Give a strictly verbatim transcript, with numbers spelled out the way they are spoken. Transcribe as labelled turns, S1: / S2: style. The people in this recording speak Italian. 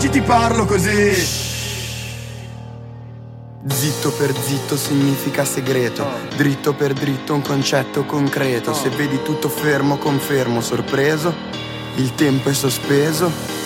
S1: Senti ti parlo così.
S2: Zitto per zitto significa segreto, dritto per dritto un concetto concreto. Se vedi tutto fermo confermo sorpreso, il tempo è sospeso